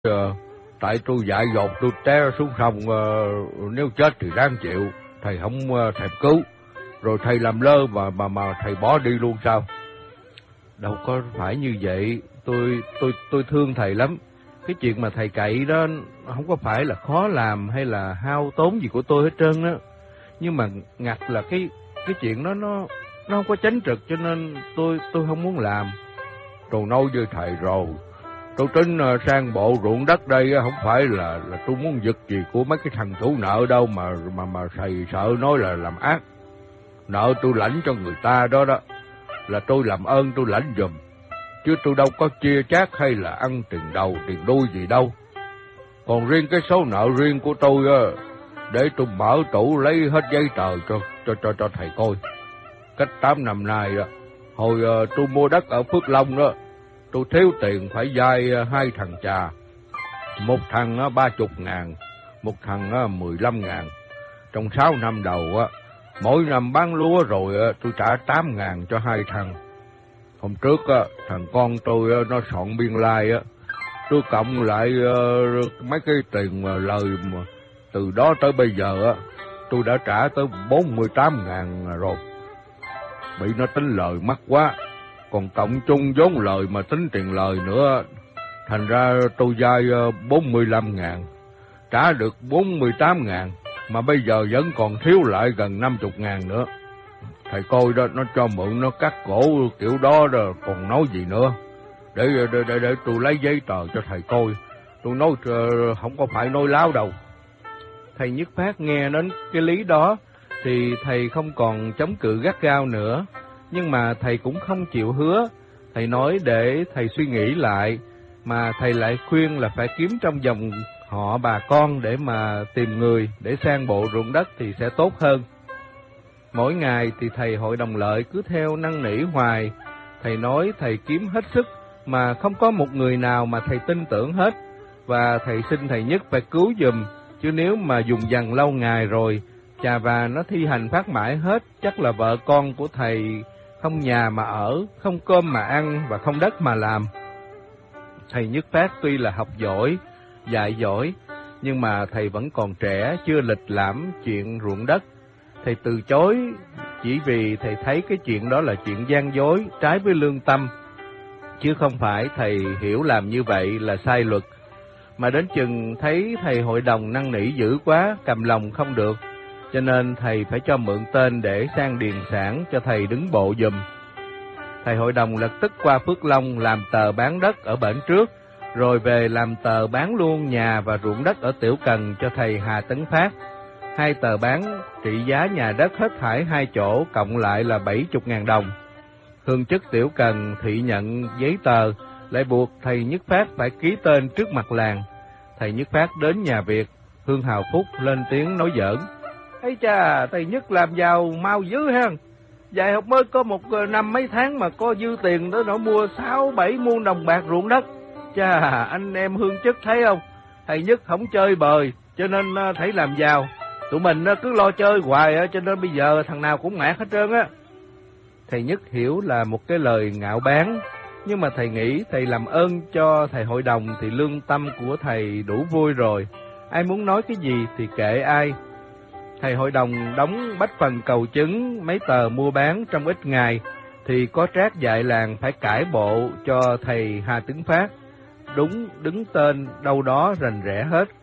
Tại tôi dại dột tôi té xuống sông, nếu chết thì ráng chịu, thầy không thèm cứu. Rồi thầy làm lơ mà thầy bỏ đi luôn sao? Đâu có phải như vậy, tôi thương thầy lắm. Cái chuyện mà thầy cậy đó không có phải là khó làm hay là hao tốn gì của tôi hết trơn á. Nhưng mà ngặt là cái chuyện đó nó không có chánh trực, cho nên tôi không muốn làm. Tôi nói với thầy rồi, tôi tính sang bộ ruộng đất đây không phải là tôi muốn giật gì của mấy cái thằng chủ nợ đâu, mà thầy sợ nói là làm ác. Nợ tôi lãnh cho người ta đó là tôi làm ơn tôi lãnh giùm, chứ tôi đâu có chia chác hay là ăn tiền đầu tiền đuôi gì đâu. Còn riêng cái số nợ riêng của tôi để tôi mở tủ lấy hết giấy tờ cho thầy coi. Cách 8 năm nay hồi tôi mua đất ở Phước Long đó, tôi thiếu tiền phải vay 2 thằng chà. Một thằng 30.000, một thằng 15.000. Trong 6 năm đầu mỗi năm bán lúa rồi tôi trả 8.000 cho 2 thằng. Hôm trước thằng con tôi nó soạn biên lai tôi cộng lại mấy cái tiền lời mà từ đó tới bây giờ tôi đã trả tới 48.000 rồi. Bị nó tính lời mắc quá, còn cộng chung vốn lời mà tính tiền lời nữa, thành ra tôi vay 45.000, trả được 48.000, mà bây giờ vẫn còn thiếu lại gần 50.000 nữa. Thầy coi đó, nó cho mượn nó cắt cổ kiểu đó còn nói gì nữa. Để tôi lấy giấy tờ cho thầy coi. Tôi nói không có phải nói láo đâu. Thầy Nhất Phát nghe đến cái lý đó thì thầy không còn chống cự gắt gao nữa, nhưng mà thầy cũng không chịu hứa. Thầy nói để thầy suy nghĩ lại, mà thầy lại khuyên là phải kiếm trong dòng họ bà con để mà tìm người để sang bộ ruộng đất thì sẽ tốt hơn. Mỗi ngày thì thầy hội đồng lợi cứ theo năn nỉ hoài. Thầy nói thầy kiếm hết sức mà không có một người nào mà thầy tin tưởng hết, và thầy xin thầy Nhất phải cứu giùm, chứ nếu mà dùng dằn lâu ngày rồi chà và nó thi hành phát mãi hết, chắc là vợ con của thầy không nhà mà ở, không cơm mà ăn và không đất mà làm. Thầy Nhất Phát tuy là học giỏi, dạy giỏi, nhưng mà thầy vẫn còn trẻ, chưa lịch lãm chuyện ruộng đất. Thầy từ chối chỉ vì thầy thấy cái chuyện đó là chuyện gian dối, trái với lương tâm, chứ không phải thầy hiểu làm như vậy là sai luật. Mà đến chừng thấy thầy hội đồng năn nỉ dữ quá, cầm lòng không được, cho nên thầy phải cho mượn tên để sang điền sản cho thầy đứng bộ giùm. Thầy hội đồng lập tức qua Phước Long làm tờ bán đất ở bển trước, rồi về làm tờ bán luôn nhà và ruộng đất ở Tiểu Cần cho thầy Hà Tấn Phát. 2 tờ bán trị giá nhà đất hết thảy 2 chỗ cộng lại là 70.000 đồng. Hương chức Tiểu Cần thị nhận giấy tờ, lại buộc thầy Nhất Phát phải ký tên trước mặt làng. Thầy Nhất Phát đến nhà Việt, Hương hào phúc lên tiếng nói giỡn: "Ấy cha, thầy Nhất làm giàu mau dữ ha. Dạy học mới có một năm mấy tháng mà có dư tiền đó, nó mua 6-7 muôn đồng bạc ruộng đất. Cha, anh em hương chức thấy không? Thầy Nhất không chơi bời, cho nên thấy làm giàu. Tụi mình cứ lo chơi hoài, cho nên bây giờ thằng nào cũng ngạt hết trơn á." Thầy Nhất hiểu là một cái lời ngạo báng, nhưng mà thầy nghĩ thầy làm ơn cho thầy hội đồng thì lương tâm của thầy đủ vui rồi. Ai muốn nói cái gì thì kệ ai. Thầy hội đồng đóng bách phần cầu chứng mấy tờ mua bán trong ít ngày, thì có trác dạy làng phải cải bộ cho thầy Hà Tấn Phát. Đúng đứng tên đâu đó rành rẽ hết.